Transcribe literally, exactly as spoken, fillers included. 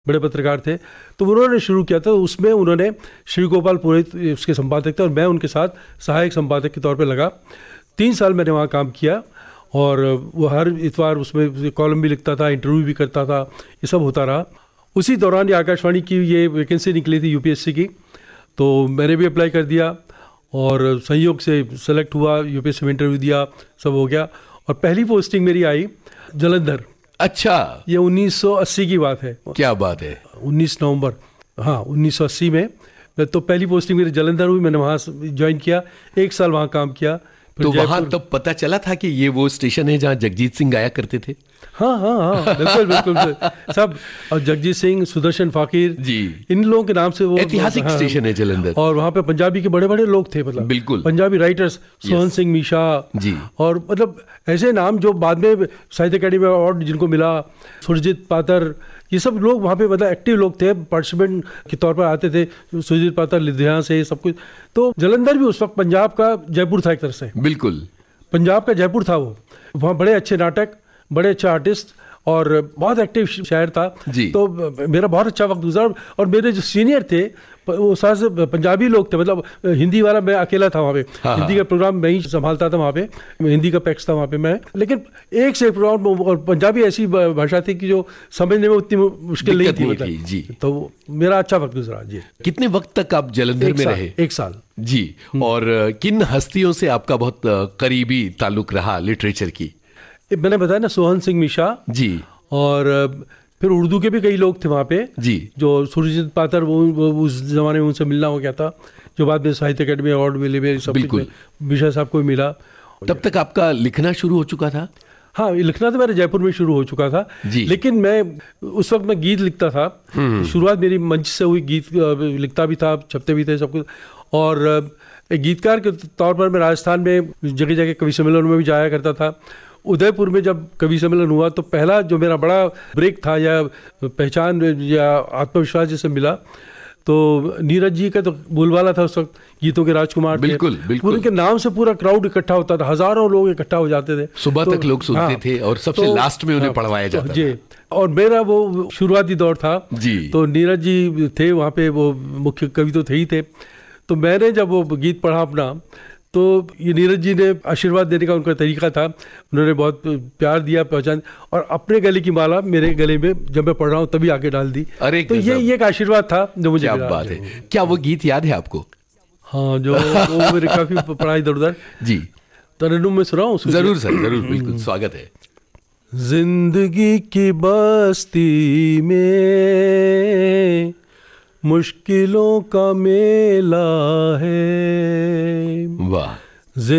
बड़े पत्रकार थे, तो उन्होंने शुरू किया था। उसमें उन्होंने श्री गोपाल पुरोहित उसके संपादक थे और मैं उनके साथ सहायक संपादक के तौर पे लगा। तीन साल मैंने वहाँ काम किया और वो हर इतवार उसमें कॉलम भी लिखता था, इंटरव्यू भी करता था, ये सब होता रहा। उसी दौरान ये आकाशवाणी की ये वैकेंसी निकली थी यूपीएससी की, तो मैंने भी अप्लाई कर दिया और संयोग से सेलेक्ट हुआ, यूपीएससी में इंटरव्यू दिया, सब हो गया और पहली पोस्टिंग मेरी आई जालंधर। अच्छा, ये उन्नीस सौ अस्सी की बात है। क्या बात है। उन्नीस नवंबर, हाँ उन्नीस सौ अस्सी में। तो पहली पोस्टिंग मेरी जालंधर हुई, मैंने वहाँ ज्वाइन किया, एक साल वहाँ काम किया। तो वहाँ तब पता चला था कि ये वो स्टेशन है जहाँ जगजीत सिंह गाया करते थे? हाँ हाँ हाँ बिल्कुल बिल्कुल सब। और जगजीत सिंह, सुदर्शन फाकिर जी, इन लोगों के नाम से वो ऐतिहासिक हाँ, स्टेशन है जालंधर। और वहाँ पे पंजाबी के बड़े बड़े लोग थे, मतलब बिल्कुल पंजाबी राइटर्स, सोहन सिंह मीशा जी, और मतलब ऐसे नाम जो बाद में साहित्य अकेडमी अवार्ड जिनको मिला, सुरजीत पातर, ये सब लोग वहाँ पे मतलब एक्टिव लोग थे, पार्टिसिपेंट के तौर पर आते थे। सुरजीत पातर लुधियाना से, सब कुछ। तो जालंधर भी उस वक्त पंजाब का जयपुर था एक तरह से। बिल्कुल पंजाब का जयपुर था वो। वहाँ बड़े अच्छे नाटक, बड़े अच्छे आर्टिस्ट और बहुत एक्टिव शायर था जी। तो मेरा बहुत अच्छा वक्त गुजरा। और मेरे जो सीनियर थे वो सारे पंजाबी लोग थे, मतलब हिंदी वाला मैं अकेला था वहाँ पे। हाँ, हिंदी का प्रोग्राम मैं ही संभालता था वहाँ पे, हिंदी का पैक्स था वहाँ पे मैं। लेकिन एक से प्रोग्राम, और पंजाबी ऐसी भाषा थी कि जो समझने में उतनी मुश्किल नहीं थी, मतलब जी। तो मेरा अच्छा वक्त गुजरा जी। कितने वक्त तक आप जालंधर में रहे? एक साल जी। और किन हस्तियों से आपका बहुत करीबी ताल्लुक रहा लिटरेचर की? मैंने बताया ना, सोहन सिंह मीशा जी, और फिर उर्दू के भी कई लोग थे वहाँ पे जी, जो सुरजीत पातर, वो, वो उस जमाने में उनसे मिलना हो गया था, जो बाद में साहित्य अकेडमी अवार्ड मिले मेरे, सब कुछ मीशा साहब को मिला। तब तक आपका लिखना शुरू हो चुका था? हाँ, लिखना तो मेरे जयपुर में शुरू हो चुका था जी। लेकिन मैं उस वक्त मैं गीत लिखता था। शुरुआत मेरी मंच से हुई, गीत लिखता भी था, छपते भी थे, सब कुछ। और एक गीतकार के तौर पर मैं राजस्थान में जगह जगह कवि सम्मेलन में भी जाया करता था। उदयपुर में जब कवि सम्मेलन हुआ तो पहला जो मेरा बड़ा ब्रेक था या पहचान या आत्मविश्वास जैसे मिला, तो नीरज जी का तो बोलबाला था उस वक्त, गीतों के राजकुमार। बिल्कुल बिल्कुल। उनके नाम से पूरा क्राउड इकट्ठा होता था, हज़ारों लोग इकट्ठा हो जाते थे, सुबह तो, तक लोग सुनते हाँ, थे और सबसे तो, लास्ट में उन्हें हाँ, पढ़वाया जाता तो, जी। और मेरा वो शुरुआती दौर था जी। तो नीरज जी थे वहाँ पे, वो मुख्य कवि तो थे ही थे। तो मैंने जब वो गीत पढ़ा अपना, तो ये नीरज जी ने आशीर्वाद देने का उनका तरीका था, उन्होंने बहुत प्यार दिया, पहचान, और अपने गले की माला मेरे गले में जब मैं पढ़ रहा हूँ तभी आके डाल दी। अरे तो ये ये एक आशीर्वाद था जो मुझे। क्या बात है। क्या वो गीत याद है आपको? हाँ, जो वो मेरे काफी पढ़ा इधर उधर जी। तरन्नुम में सुनाऊं? जरूर सर, जरूर, बिल्कुल, स्वागत है। जिंदगी की बस्ती में मुश्किलों का मेला है, वाह,